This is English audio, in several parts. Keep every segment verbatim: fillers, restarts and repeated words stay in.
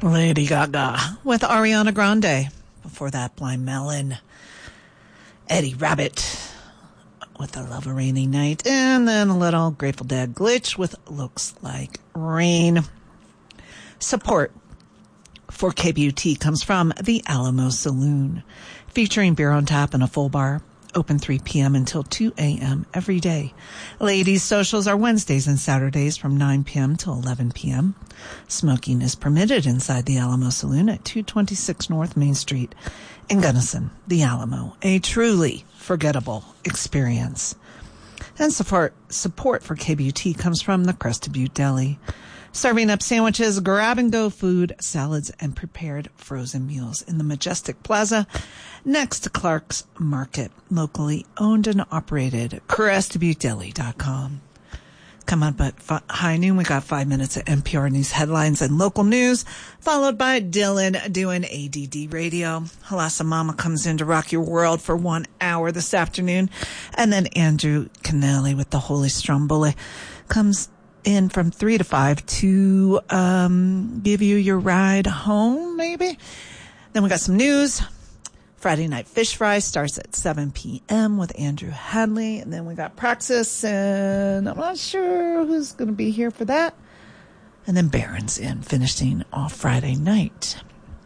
Lady Gaga with Ariana Grande. Before that, Blind Melon. Eddie Rabbit with I Love a Rainy Night. And then a little Grateful Dead Glitch with Looks Like Rain. Support for K B U T comes from the Alamo Saloon, featuring beer on tap and a full bar. Open three p.m. until two a.m. every day. Ladies' socials are Wednesdays and Saturdays from nine p.m. till eleven p.m. Smoking is permitted inside the Alamo Saloon at two twenty-six North Main Street in Gunnison. The Alamo, a truly forgettable experience. And support, support for K B U T comes from the Crested Butte Deli, serving up sandwiches, grab-and-go food, salads, and prepared frozen meals in the Majestic Plaza next to Clark's Market. Locally owned and operated, crested butte deli dot com. Come on, but high noon, we got five minutes of N P R News headlines and local news, followed by Dylan doing A D D Radio. Halassa Mama comes in to rock your world for one hour this afternoon. And then Andrew Kennelly with the Holy Stromboli comes in from three to five to um give you your ride home, maybe. Then we got some news. Friday Night Fish Fry starts at seven p.m. with Andrew Hadley. And then we got Praxis, and I'm not sure who's going to be here for that. And then Barron's in, finishing off Friday night.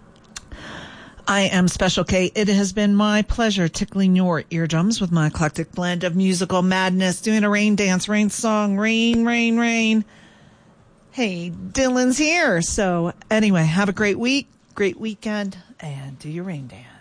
I am Special K. It has been my pleasure tickling your eardrums with my eclectic blend of musical madness, doing a rain dance, rain song, rain, rain, rain. Hey, Dylan's here. So anyway, have a great week, great weekend, and do your rain dance.